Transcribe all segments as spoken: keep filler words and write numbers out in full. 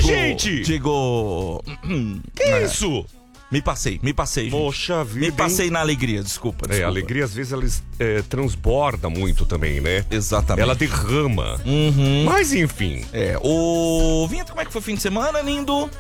Gente! Digo... Que é. isso? Me passei, me passei, gente. Poxa vida, Me passei hein? na alegria, desculpa, É, desculpa. a alegria às vezes ela é, transborda muito também, né? Exatamente. Ela derrama. Uhum. Mas enfim. É, o... Vinheta, como é que foi o fim de semana, lindo?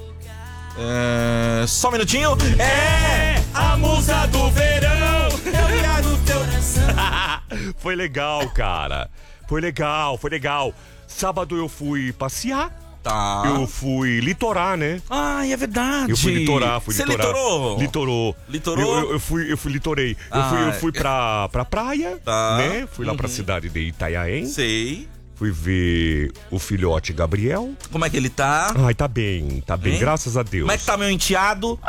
É... Só um minutinho. É a musa do verão. Eu quero teu coração. Foi legal, cara. Foi legal, foi legal. Sábado eu fui passear. Tá. Eu fui litorar, né? Ai, é verdade. Eu fui litorar, fui Você litorar. litorou? Litorou. Litorou? Eu, eu, eu fui, eu fui litorei. Eu fui, eu fui pra, pra praia, Tá. né? Fui lá Uhum. pra cidade de Itanhaém. Sei. Fui ver o filhote Gabriel. Como é que ele tá? Ai, tá bem, tá bem, Hein? graças a Deus. Como é que tá meu enteado?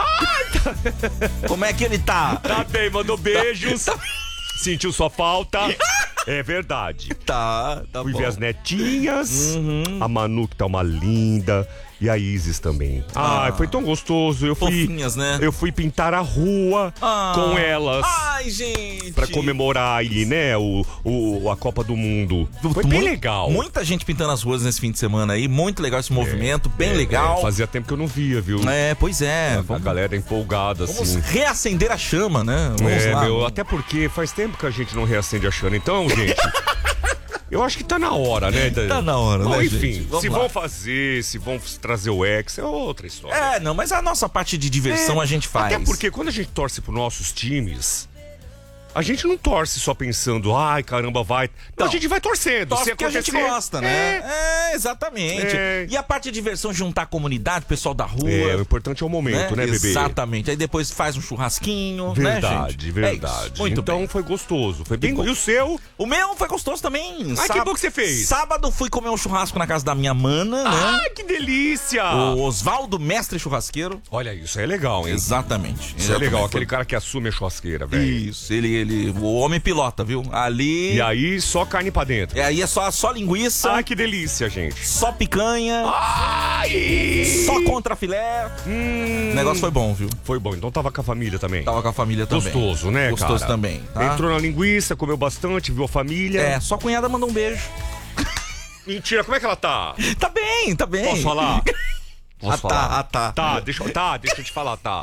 Como é que ele tá? Tá bem, mandou beijos. Tá, Sentiu sua falta. É verdade. tá, tá Fui bom. ver as netinhas. Uhum. A Manu, que tá uma linda. E a Isis também. Ah. Ai, foi tão gostoso. Eu fui, Fofinhas, né? eu fui pintar a rua Ah. com elas. Ai, gente. Pra comemorar aí, né, o, o, a Copa do Mundo. Foi bem Muito- legal. Muita gente pintando as ruas nesse fim de semana aí. Muito legal esse movimento, bem É, legal. é, fazia tempo que eu não via, viu? É, pois é. A Vamos, galera empolgada, vamos assim. reacender a chama, né? Vamos É, lá. meu, até porque faz tempo que a gente não reacende a chama. Então, gente, eu acho que tá na hora, né? da- Tá na hora, Bom, né, enfim, gente? Vamos se lá. vão fazer, se vão trazer o ex, é outra história. É, não, mas a nossa parte de diversão É, a gente faz. Até porque quando a gente torce pros nossos times, a gente não torce só pensando, ai, caramba, vai. Não, a gente vai torcendo. Torce se porque a gente acontecer- gosta, né? É, É, exatamente. É. E a parte de diversão, juntar a comunidade, o pessoal da rua. É, o importante é o momento, né, bebê? Exatamente. Aí depois faz um churrasquinho, Verdade, né, gente? verdade. É isso. Muito então bem. foi gostoso. Foi bem. bom. E o seu? O meu foi gostoso também. Ai, que bom que você fez. Sábado fui comer um churrasco na casa da minha mana, né? Ai, que delícia! O Oswaldo, mestre churrasqueiro. Olha, isso é legal, hein? Exatamente. Isso é legal, Foi- aquele cara que assume a churrasqueira, velho. Isso, ele, ele, o homem pilota, viu? Ali. E aí, só carne pra dentro. E aí é só, só linguiça, Ai, que delícia, gente. só picanha, Ai! só contra filé. Hum, O negócio foi bom, viu? Foi bom, então tava com a família também. Tava com a família também. Gostoso, né, Gostoso cara? também, tá? Entrou na linguiça, comeu bastante, viu a família. É, só a cunhada mandou um beijo. Mentira, como é que ela tá? Tá bem, tá bem. Posso falar? Posso Ah, tá, falar? ah, tá. Tá, deixa, eu- tá, deixa eu te falar, tá.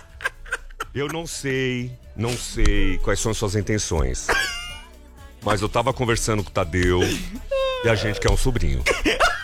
Eu não sei, não sei quais são as suas intenções. Mas eu tava conversando com o Tadeu e a gente quer um sobrinho.